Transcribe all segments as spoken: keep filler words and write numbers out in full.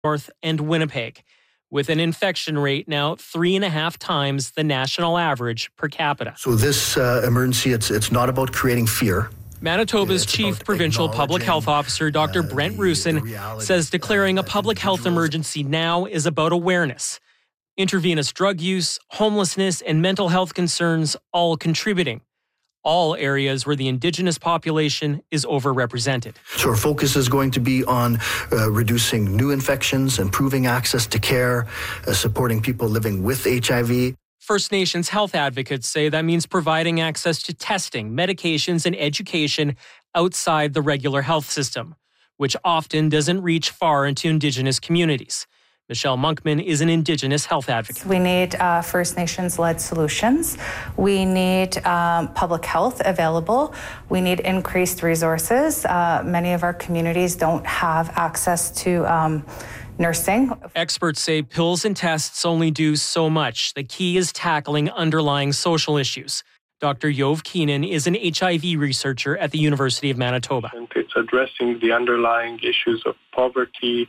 North and Winnipeg, with an infection rate now three and a half times the national average per capita. So this uh, emergency, it's it's not about creating fear. Manitoba's It's Chief Provincial Public Health Officer, Doctor uh, Brent the- Rusin, the reality, says declaring uh, a public health individuals- emergency now is about awareness. Intravenous drug use, homelessness, and mental health concerns all contributing. All areas where the Indigenous population is overrepresented. So our focus is going to be on uh, reducing new infections, improving access to care, uh, supporting people living with H I V. First Nations health advocates say that means providing access to testing, medications, and education outside the regular health system, which often doesn't reach far into Indigenous communities. Michelle Monkman is an Indigenous health advocate. We need uh, First Nations-led solutions. We need um, public health available. We need increased resources. Uh, many of our communities don't have access to um, nursing. Experts say pills and tests only do so much. The key is tackling underlying social issues. Doctor Yov Keenan is an H I V researcher at the University of Manitoba. And it's addressing the underlying issues of poverty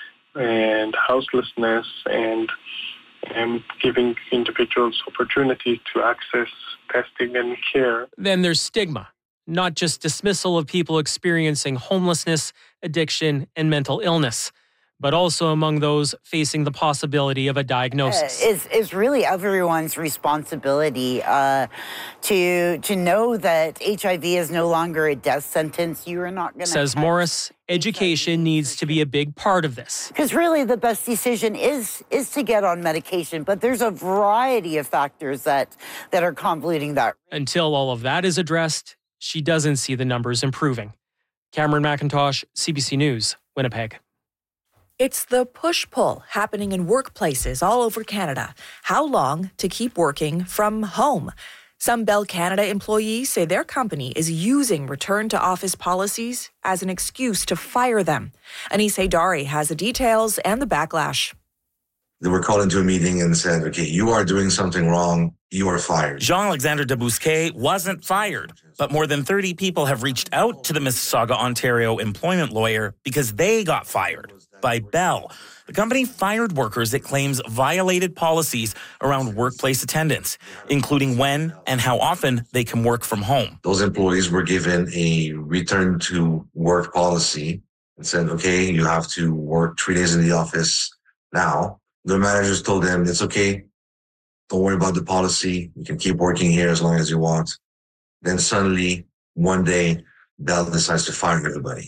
and houselessness and, and giving individuals opportunities to access testing and care. Then there's stigma, not just dismissal of people experiencing homelessness, addiction, and mental illness, but also among those facing the possibility of a diagnosis. Uh, it's, it's really everyone's responsibility uh, to to know that H I V is no longer a death sentence. You are not going to... Says Morris, education needs to be a big part of this. Because really the best decision is is to get on medication, but there's a variety of factors that, that are convoluting that. Until all of that is addressed, she doesn't see the numbers improving. Cameron McIntosh, C B C News, Winnipeg. It's the push-pull happening in workplaces all over Canada. How long to keep working from home? Some Bell Canada employees say their company is using return-to-office policies as an excuse to fire them. Anis Haydari has the details and the backlash. They were called into a meeting and said, okay, you are doing something wrong. You are fired. Jean-Alexandre Debousquet wasn't fired, but more than thirty people have reached out to the Mississauga, Ontario employment lawyer because they got fired by Bell. The company fired workers it claims violated policies around workplace attendance, including when and how often they can work from home. Those employees were given a return to work policy and said, okay, you have to work three days in the office now. Their managers told them, it's okay. Don't worry about the policy. You can keep working here as long as you want. Then suddenly, one day, Bell decides to fire everybody.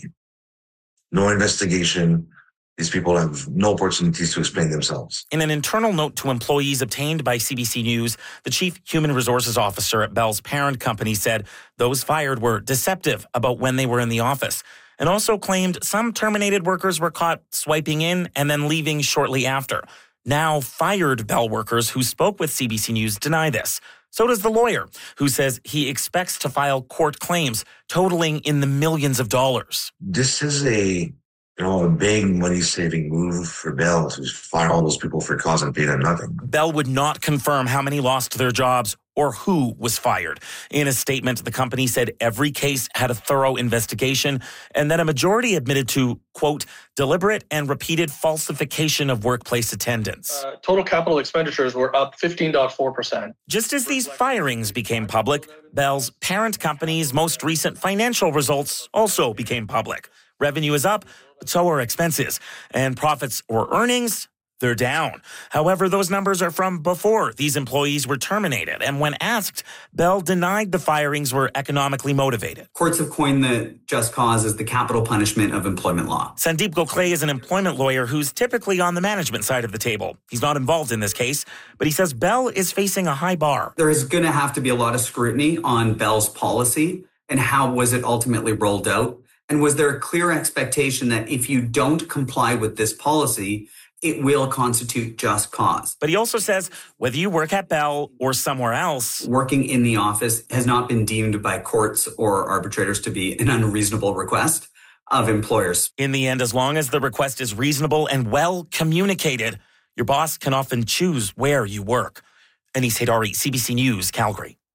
No investigation. These people have no opportunities to explain themselves. In an internal note to employees obtained by C B C News, the chief human resources officer at Bell's parent company said those fired were deceptive about when they were in the office, and also claimed some terminated workers were caught swiping in and then leaving shortly after. Now fired Bell workers who spoke with C B C News deny this. So does the lawyer, who says he expects to file court claims totaling in the millions of dollars. This is a You know, a big money-saving move for Bell to fire all those people for cause and pay them nothing. Bell would not confirm how many lost their jobs or who was fired. In a statement, the company said every case had a thorough investigation and that a majority admitted to, quote, deliberate and repeated falsification of workplace attendance. Uh, total capital expenditures were up fifteen point four percent. Just as these firings became public, Bell's parent company's most recent financial results also became public. Revenue is up, but so are expenses. And profits or earnings, they're down. However, those numbers are from before these employees were terminated. And when asked, Bell denied the firings were economically motivated. Courts have coined the just cause as the capital punishment of employment law. Sandeep Gokhale is an employment lawyer who's typically on the management side of the table. He's not involved in this case, but he says Bell is facing a high bar. There is going to have to be a lot of scrutiny on Bell's policy and how was it ultimately rolled out. And was there a clear expectation that if you don't comply with this policy, it will constitute just cause? But he also says whether you work at Bell or somewhere else, working in the office has not been deemed by courts or arbitrators to be an unreasonable request of employers. In the end, as long as the request is reasonable and well communicated, your boss can often choose where you work. Anis Haydari, C B C News, Calgary.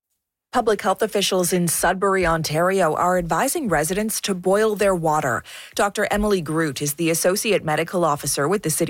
Public health officials in Sudbury, Ontario are advising residents to boil their water. Doctor Emily Groot is the Associate Medical Officer with the City